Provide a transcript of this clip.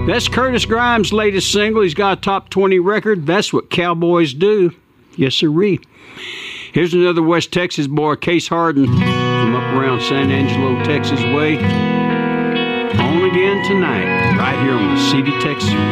That's Curtis Grimes' latest single. He's got a top 20 record. That's what cowboys do. Yes, sirree. Here's another West Texas boy, Case Harden, from up around San Angelo, Texas way. On again tonight, right here on the CD Texas